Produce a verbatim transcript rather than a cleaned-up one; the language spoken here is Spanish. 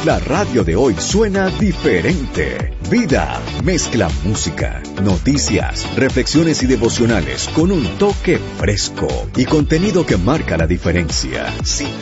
La radio de hoy suena diferente. Vida mezcla música, noticias, reflexiones y devocionales con un toque fresco y contenido que marca la diferencia.